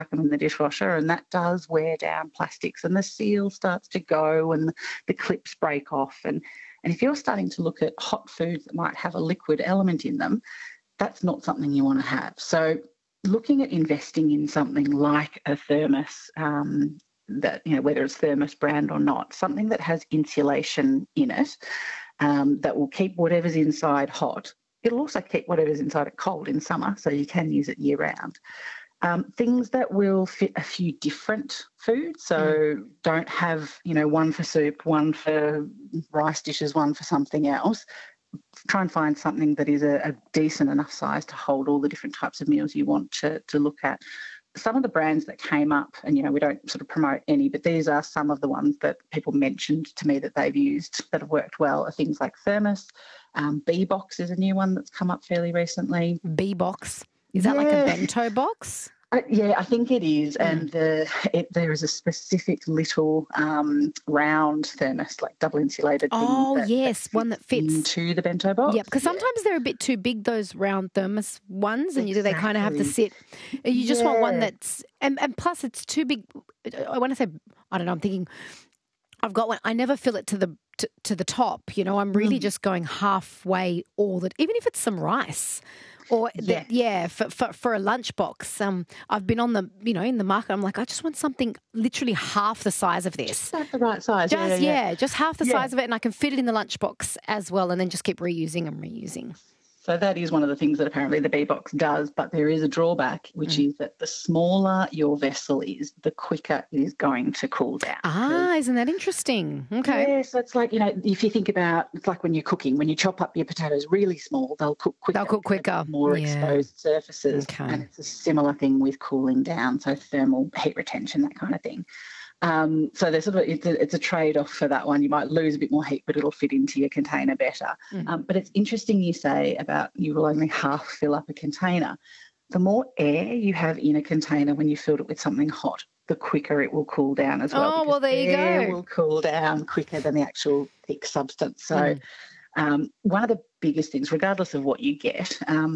them in the dishwasher, and that does wear down plastics, and the seal starts to go and the clips break off. And if you're starting to look at hot foods that might have a liquid element in them, that's not something you want to have. So looking at investing in something like a thermos, that, whether it's thermos brand or not, something that has insulation in it, that will keep whatever's inside hot. It'll also keep whatever's inside it cold in summer, so you can use it year round. Things that will fit a few different foods, so don't have, one for soup, one for rice dishes, one for something else. Try and find something that is a decent enough size to hold all the different types of meals you want to look at. Some of the brands that came up, and, we don't sort of promote any, but these are some of the ones that people mentioned to me that they've used that have worked well, are things like Thermos. B-Box is a new one that's come up fairly recently. B-Box? Is that like a bento box? Yeah, I think it is. And there is a specific little round thermos, like double insulated thing. Oh, yes, one that fits into the bento box. Yeah, because sometimes they're a bit too big, those round thermos ones, and they kind of have to sit. You just want one that's, and plus it's too big. I want to say, I don't know, I'm thinking, I've got one, I never fill it to the top, I'm really just going halfway even if it's some rice. Or for a lunchbox. I've been on the in the market. I'm like, I just want something literally half the size of this. Just about the right size. Just half the size of it, and I can fit it in the lunchbox as well, and then just keep reusing and reusing. So that is one of the things that apparently the B-Box does, but there is a drawback, which is that the smaller your vessel is, the quicker it is going to cool down. Ah, isn't that interesting? Okay. Yeah, so it's like, if you think about, it's like when you're cooking, when you chop up your potatoes really small, they'll cook quicker. More exposed surfaces. Okay. And it's a similar thing with cooling down, so thermal heat retention, that kind of thing. So there's it's a trade-off for that one. You might lose a bit more heat, but it'll fit into your container better. But it's interesting you say about you will only half fill up a container. The more air you have in a container when you filled it with something hot, the quicker it will cool down as well. Oh, well, there you go. Air will cool down quicker than the actual thick substance. So one of the biggest things, regardless of what you get,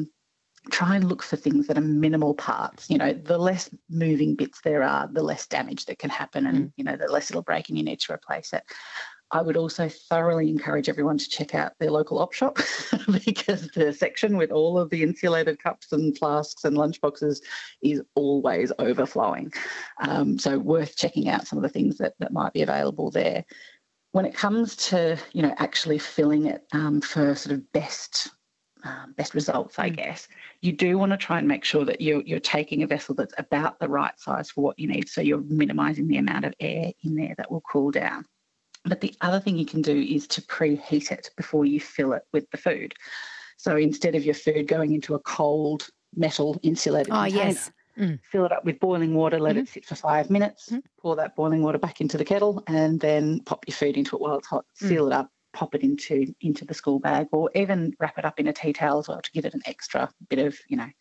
try and look for things that are minimal parts. The less moving bits there are, the less damage that can happen, and, the less it'll break and you need to replace it. I would also thoroughly encourage everyone to check out their local op shop because the section with all of the insulated cups and flasks and lunchboxes is always overflowing. So worth checking out some of the things that might be available there. When it comes to, actually filling it for sort of best results, I guess, you do want to try and make sure that you're taking a vessel that's about the right size for what you need, so you're minimising the amount of air in there that will cool down. But the other thing you can do is to preheat it before you fill it with the food. So instead of your food going into a cold metal insulated container, fill it up with boiling water, let it sit for 5 minutes, pour that boiling water back into the kettle, and then pop your food into it while it's hot, seal it up, pop it into the school bag, or even wrap it up in a tea towel as well to give it an extra bit of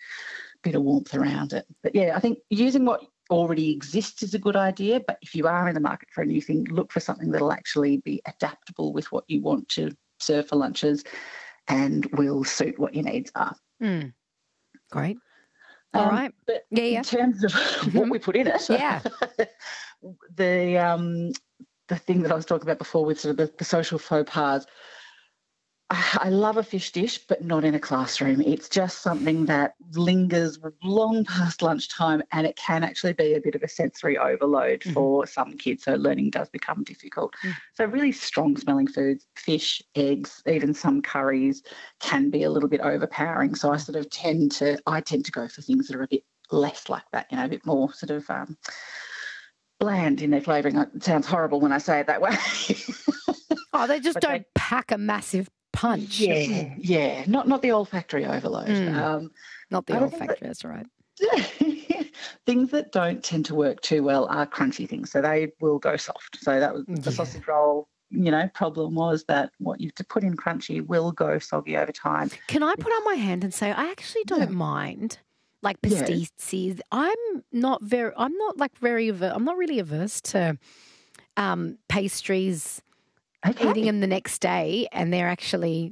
warmth around it. But yeah, I think using what already exists is a good idea, but if you are in the market for a new thing, look for something that'll actually be adaptable with what you want to serve for lunches and will suit what your needs are. Great. All right. But in terms of what we put in it, the thing that I was talking about before with sort of the social faux pas, I love a fish dish, but not in a classroom. It's just something that lingers long past lunchtime, and it can actually be a bit of a sensory overload for some kids, so learning does become difficult. So really strong smelling foods, fish, eggs, even some curries can be a little bit overpowering. So I tend to go for things that are a bit less like that, a bit more sort of bland in their flavouring. It sounds horrible when I say it that way. They just don't pack a massive punch. Yeah. Not the olfactory overload. Not the olfactory, that's right. Things that don't tend to work too well are crunchy things, so they will go soft. So that was the sausage roll. Problem was that what you put in crunchy will go soggy over time. Can I put on my hand and say I actually don't mind? Like pasties, I'm not really averse to pastries. Eating them the next day, and they're actually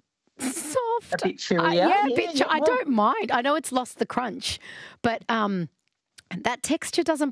soft. A bit chewier. I don't mind. I know it's lost the crunch, but And that texture doesn't